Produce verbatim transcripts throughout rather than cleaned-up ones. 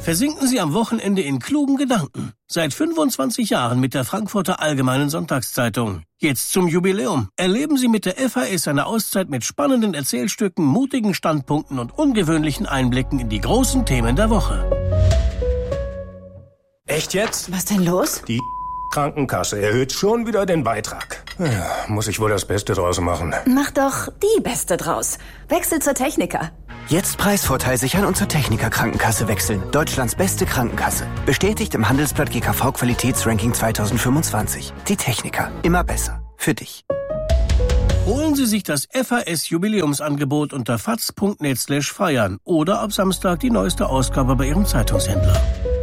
Versinken Sie am Wochenende in klugen Gedanken. Seit fünfundzwanzig Jahren mit der Frankfurter Allgemeinen Sonntagszeitung. Jetzt zum Jubiläum. Erleben Sie mit der F A S eine Auszeit mit spannenden Erzählstücken, mutigen Standpunkten und ungewöhnlichen Einblicken in die großen Themen der Woche. Echt jetzt? Was denn los? Die Krankenkasse erhöht schon wieder den Beitrag. Ja, muss ich wohl das Beste draus machen. Mach doch die Beste draus. Wechsel zur Techniker. Jetzt Preisvorteil sichern und zur Techniker Krankenkasse wechseln. Deutschlands beste Krankenkasse. Bestätigt im Handelsblatt G K V Qualitätsranking zweitausendfünfundzwanzig. Die Techniker. Immer besser. Für dich. Holen Sie sich das F A S-Jubiläumsangebot unter faz punkt net slash feiern oder ab Samstag die neueste Ausgabe bei Ihrem Zeitungshändler.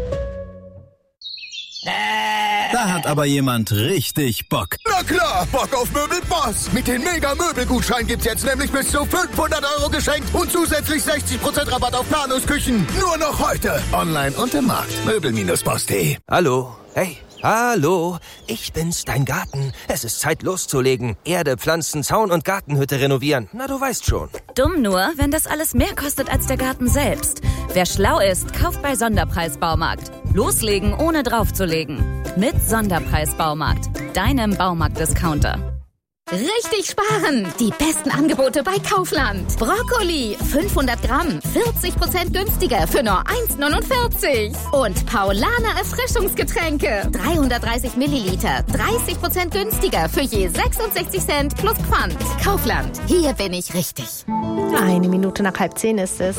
Da hat aber jemand richtig Bock. Na klar, Bock auf Möbelboss. Mit den Mega-Möbelgutschein gibt's jetzt nämlich bis zu fünfhundert Euro geschenkt und zusätzlich sechzig Prozent Rabatt auf Planungsküchen. Nur noch heute. Online und im Markt. Möbel Boss punkt de. Hallo. Hey. Hallo, ich bin's, dein Garten. Es ist Zeit loszulegen. Erde, Pflanzen, Zaun und Gartenhütte renovieren. Na, du weißt schon. Dumm nur, wenn das alles mehr kostet als der Garten selbst. Wer schlau ist, kauft bei Sonderpreis Baumarkt. Loslegen, ohne draufzulegen. Mit Sonderpreis Baumarkt, deinem Baumarkt-Discounter. Richtig sparen! Die besten Angebote bei Kaufland. Brokkoli, fünfhundert Gramm, vierzig Prozent günstiger für nur eins neunundvierzig. Und Paulaner Erfrischungsgetränke, dreihundertdreißig Milliliter, dreißig Prozent günstiger für je sechsundsechzig Cent plus Pfand. Kaufland, hier bin ich richtig. Eine Minute nach halb zehn ist es.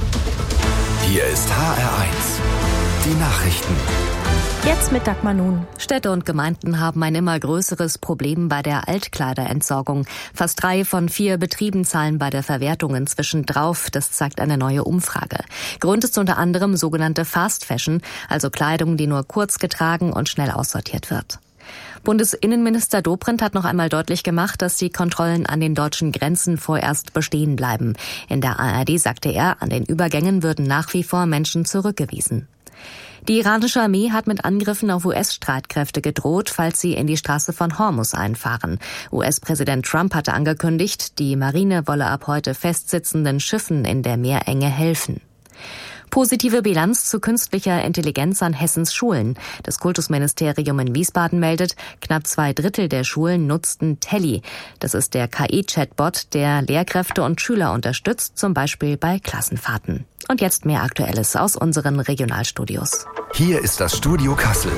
Hier ist H R eins. Die Nachrichten. Jetzt mit Dagmar Nun. Städte und Gemeinden haben ein immer größeres Problem bei der Altkleiderentsorgung. Fast drei von vier Betrieben zahlen bei der Verwertung inzwischen drauf. Das zeigt eine neue Umfrage. Grund ist unter anderem sogenannte Fast Fashion, also Kleidung, die nur kurz getragen und schnell aussortiert wird. Bundesinnenminister Dobrindt hat noch einmal deutlich gemacht, dass die Kontrollen an den deutschen Grenzen vorerst bestehen bleiben. In der A R D sagte er, an den Übergängen würden nach wie vor Menschen zurückgewiesen. Die iranische Armee hat mit Angriffen auf U S-Streitkräfte gedroht, falls sie in die Straße von Hormuz einfahren. U S-Präsident Trump hatte angekündigt, die Marine wolle ab heute festsitzenden Schiffen in der Meerenge helfen. Positive Bilanz zu künstlicher Intelligenz an Hessens Schulen. Das Kultusministerium in Wiesbaden meldet, knapp zwei Drittel der Schulen nutzten Telly. Das ist der K I-Chatbot, der Lehrkräfte und Schüler unterstützt, zum Beispiel bei Klassenfahrten. Und jetzt mehr Aktuelles aus unseren Regionalstudios. Hier ist das Studio Kassel.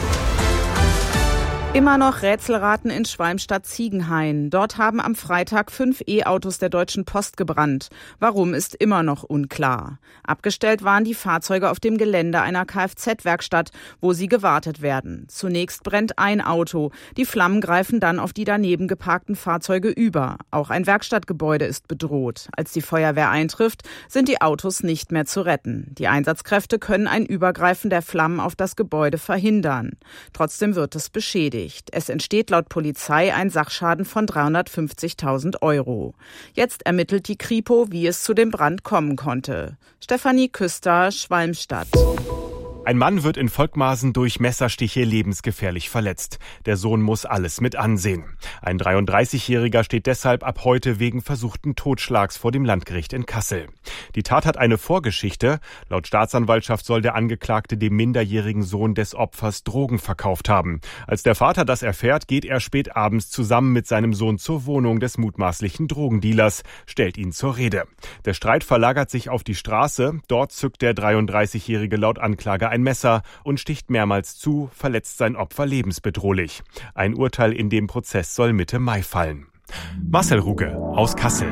Immer noch Rätselraten in Schwalmstadt-Ziegenhain. Dort haben am Freitag fünf E-Autos der Deutschen Post gebrannt. Warum, ist immer noch unklar. Abgestellt waren die Fahrzeuge auf dem Gelände einer Kfz-Werkstatt, wo sie gewartet werden. Zunächst brennt ein Auto. Die Flammen greifen dann auf die daneben geparkten Fahrzeuge über. Auch ein Werkstattgebäude ist bedroht. Als die Feuerwehr eintrifft, sind die Autos nicht mehr zu retten. Die Einsatzkräfte können ein Übergreifen der Flammen auf das Gebäude verhindern. Trotzdem wird es beschädigt. Es entsteht laut Polizei ein Sachschaden von dreihundertfünfzigtausend Euro. Jetzt ermittelt die Kripo, wie es zu dem Brand kommen konnte. Stefanie Küster, Schwalmstadt. Ein Mann wird in Volkmarsen durch Messerstiche lebensgefährlich verletzt. Der Sohn muss alles mit ansehen. Ein dreiunddreißigjähriger steht deshalb ab heute wegen versuchten Totschlags vor dem Landgericht in Kassel. Die Tat hat eine Vorgeschichte. Laut Staatsanwaltschaft soll der Angeklagte dem minderjährigen Sohn des Opfers Drogen verkauft haben. Als der Vater das erfährt, geht er spät abends zusammen mit seinem Sohn zur Wohnung des mutmaßlichen Drogendealers, stellt ihn zur Rede. Der Streit verlagert sich auf die Straße. Dort zückt der dreiunddreißigjährige laut Anklage ein Messer und sticht mehrmals zu, verletzt sein Opfer lebensbedrohlich. Ein Urteil in dem Prozess soll Mitte Mai fallen. Marcel Ruge aus Kassel.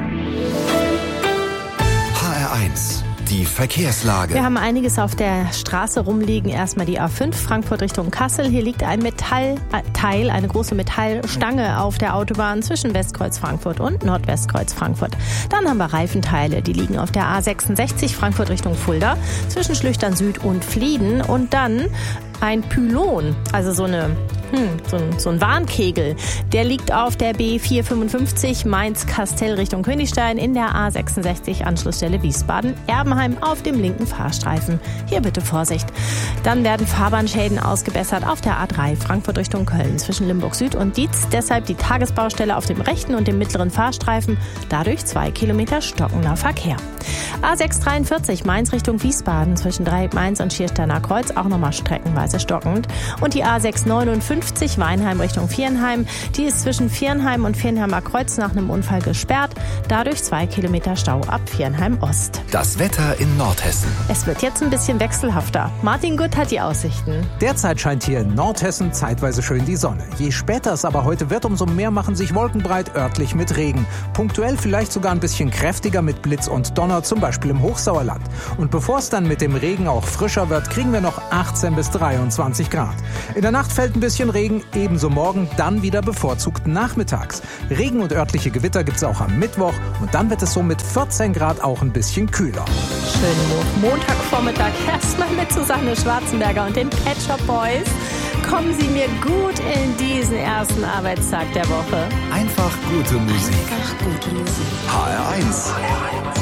H R eins. Die Verkehrslage. Wir haben einiges auf der Straße rumliegen. Erstmal die A fünf, Frankfurt Richtung Kassel. Hier liegt ein Metallteil, eine große Metallstange auf der Autobahn zwischen Westkreuz Frankfurt und Nordwestkreuz Frankfurt. Dann haben wir Reifenteile, die liegen auf der A sechsundsechzig, Frankfurt Richtung Fulda, zwischen Schlüchtern Süd und Flieden. Und dann ein Pylon, also so eine Hm, so ein, so ein Warnkegel. Der liegt auf der B vierhundertfünfundfünfzig Mainz-Kastell Richtung Königstein in der A sechsundsechzig Anschlussstelle Wiesbaden-Erbenheim auf dem linken Fahrstreifen. Hier bitte Vorsicht. Dann werden Fahrbahnschäden ausgebessert auf der A drei Frankfurt Richtung Köln zwischen Limburg Süd und Dietz. Deshalb die Tagesbaustelle auf dem rechten und dem mittleren Fahrstreifen. Dadurch zwei Kilometer stockender Verkehr. A sechshundertdreiundvierzig Mainz Richtung Wiesbaden zwischen Dreieck Mainz und Schiersteiner Kreuz auch nochmal streckenweise stockend. Und die A sechshundertneunundfünfzig Weinheim Richtung Viernheim. Die ist zwischen Viernheim und Viernheimer Kreuz nach einem Unfall gesperrt. Dadurch zwei Kilometer Stau ab Viernheim Ost. Das Wetter in Nordhessen. Es wird jetzt ein bisschen wechselhafter. Martin Gutt hat die Aussichten. Derzeit scheint hier in Nordhessen zeitweise schön die Sonne. Je später es aber heute wird, umso mehr machen sich Wolken breit, örtlich mit Regen. Punktuell vielleicht sogar ein bisschen kräftiger mit Blitz und Donner, zum Beispiel im Hochsauerland. Und bevor es dann mit dem Regen auch frischer wird, kriegen wir noch achtzehn bis dreiundzwanzig Grad. In der Nacht fällt ein bisschen Regen, ebenso morgen, dann wieder bevorzugt nachmittags. Regen und örtliche Gewitter gibt es auch am Mittwoch und dann wird es so mit vierzehn Grad auch ein bisschen kühler. Schönen Montagvormittag erstmal mit Susanne Schwarzenberger und den Pet Shop Boys. Kommen Sie mir gut in diesen ersten Arbeitstag der Woche. Einfach gute Musik. Einfach gute Musik. H R eins.